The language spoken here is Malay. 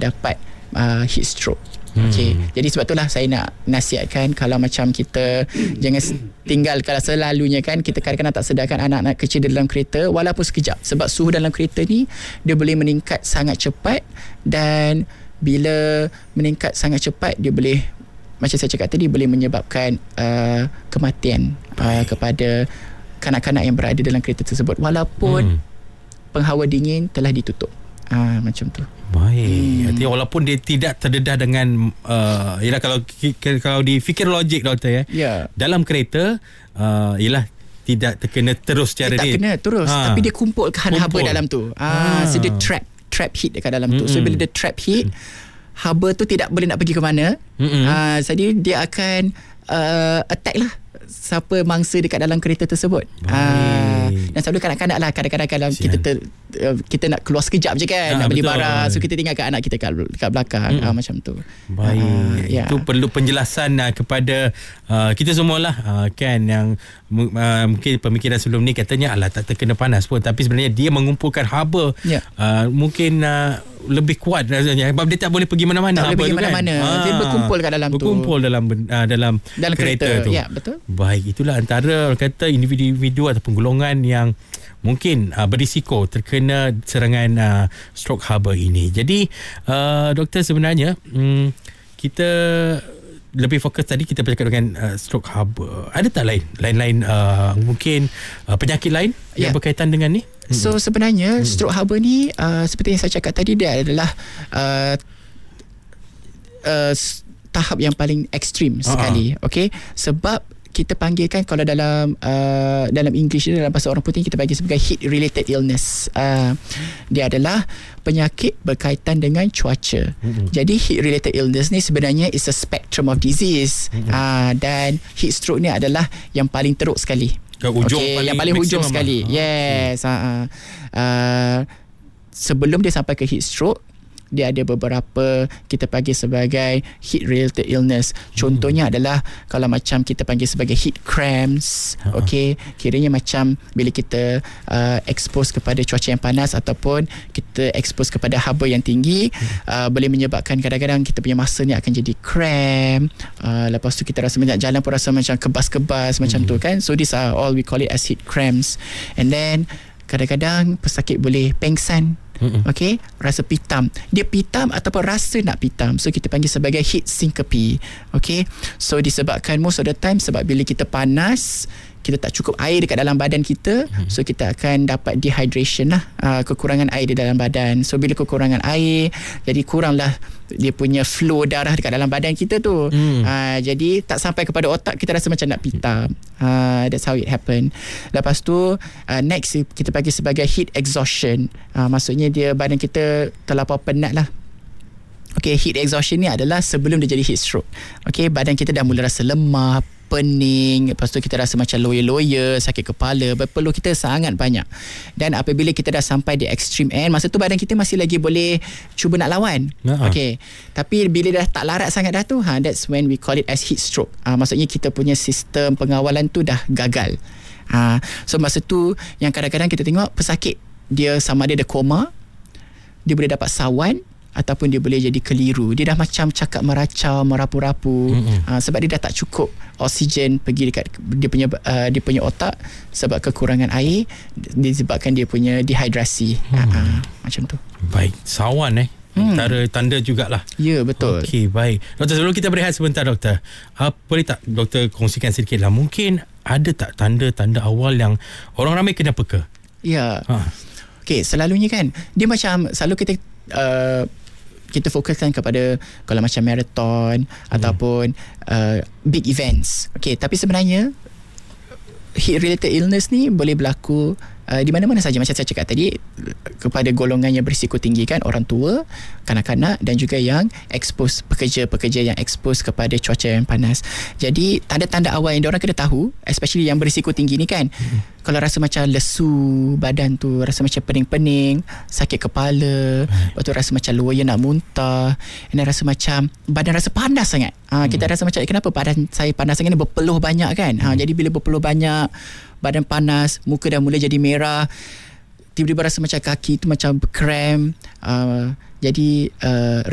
dapat heat stroke. Okay. Jadi sebab itulah saya nak nasihatkan, kalau macam kita jangan tinggal, kalau selalunya kan kita kadang-kadang tak sedarkan anak-anak kecil di dalam kereta walaupun sekejap, sebab suhu dalam kereta ni dia boleh meningkat sangat cepat, dan bila meningkat sangat cepat dia boleh, macam saya cakap tadi, boleh menyebabkan kematian kepada kanak-kanak yang berada dalam kereta tersebut walaupun penghawa dingin telah ditutup. Macam tu. Baik. Artinya walaupun dia tidak terdedah dengan ialah kalau difikir logik doktor dalam kereta ialah tidak terkena terus secara dia tak kena terus, tapi dia kumpulkan haba dalam tu. So dia trap heat dekat dalam tu. So bila dia trap heat, haba tu tidak boleh nak pergi ke mana. Jadi dia akan attack lah siapa mangsa dekat dalam kereta tersebut. Dan selalu kanak-kanak lah, kadang-kadang kalau kita nak keluar sekejap je kan, nak beli barang, so kita tinggalkan anak kita kat belakang. Macam tu. Baik. Itu perlu penjelasan kepada kita semualah kan, yang mungkin pemikiran sebelum ni katanya alah tak terkena panas pun, tapi sebenarnya dia mengumpulkan haba mungkin lebih kuat rasanya, sebab dia tak boleh pergi mana-mana. Tak boleh pergi mana-mana. Dia berkumpul kat dalam tu. Berkumpul dalam kereta tu. Ya, betul. Baik, itulah antara orang kata individu ataupun golongan yang mungkin berisiko terkena serangan stroke haba ini. Jadi doktor, sebenarnya kita lebih fokus tadi kita bercakap dengan stroke haba. Ada tak lain mungkin penyakit lain yang berkaitan dengan ni? So sebenarnya stroke haba ni seperti yang saya cakap tadi, dia adalah tahap yang paling ekstrim sekali. Okay, sebab kita panggilkan, kalau dalam English, dalam bahasa orang putih kita panggil sebagai heat related illness. Dia adalah penyakit berkaitan dengan cuaca. Jadi heat related illness ni sebenarnya is a spectrum of disease. Dan heat stroke ni adalah yang paling teruk sekali. Yang paling hujung sekali. Yes. Sebelum dia sampai ke heat stroke, dia ada beberapa kita panggil sebagai heat related illness. Contohnya adalah kalau macam kita panggil sebagai heat cramps. Kiranya macam bila kita expose kepada cuaca yang panas ataupun kita expose kepada haba yang tinggi, boleh menyebabkan kadang-kadang kita punya masa ni akan jadi cramp. Lepas tu kita rasa banyak jalan pun rasa macam kebas-kebas macam tu kan. So these are all we call it as heat cramps. And then kadang-kadang pesakit boleh pengsan. Rasa pitam. Dia pitam ataupun rasa nak pitam. So kita panggil sebagai heat syncope. So disebabkan most of the time, sebab bila kita panas, kita tak cukup air dekat dalam badan kita, so kita akan dapat dehydration lah, kekurangan air di dalam badan. So bila kekurangan air, jadi kuranglah dia punya flow darah dekat dalam badan kita tu. Jadi tak sampai kepada otak, kita rasa macam nak pitam. That's how it happen. Lepas tu next kita panggil sebagai heat exhaustion. Maksudnya dia badan kita terlampau penat lah. Heat exhaustion ni adalah sebelum dia jadi heat stroke. Badan kita dah mula rasa lemah, pening, lepas tu kita rasa macam loya-loya, sakit kepala, berpeluh kita sangat banyak. Dan apabila kita dah sampai di extreme end, masa tu badan kita masih lagi boleh cuba nak lawan. Tapi bila dah tak larat sangat dah tu, that's when we call it as heat stroke. Maksudnya kita punya sistem pengawalan tu dah gagal. So masa tu yang kadang-kadang kita tengok pesakit, dia sama ada koma, dia boleh dapat sawan, ataupun dia boleh jadi keliru. Dia dah macam cakap meracau, merapu-rapu, sebab dia dah tak cukup oksigen pergi dekat dia punya otak, sebab kekurangan air disebabkan dia punya dehidrasi. Macam tu. Baik, sawan antara tanda jugalah. Ya, betul. Baik. Doktor, sebelum kita berehat sebentar doktor, boleh tak doktor kongsikan sedikit lah, mungkin ada tak tanda-tanda awal yang orang ramai kena peka? Ya. Selalunya kan dia macam selalu kita fokuskan kepada kalau macam marathon ataupun big events. Tapi sebenarnya heat related illness ni boleh berlaku di mana-mana saja, macam saya cakap tadi, kepada golongan yang berisiko tinggi kan, orang tua, kanak-kanak dan juga yang expose, pekerja-pekerja yang expose kepada cuaca yang panas. Jadi tanda-tanda awal yang diorang kena tahu, especially yang berisiko tinggi ni kan, kalau rasa macam lesu badan tu, rasa macam pening-pening, sakit kepala, lepas tu rasa macam loya nak muntah, dan rasa macam badan rasa panas sangat. Kita rasa macam kenapa badan saya panas sangat ni, berpeluh banyak kan. Jadi bila berpeluh banyak, badan panas, muka dah mula jadi merah, tiba-tiba rasa macam kaki tu macam cramp. Jadi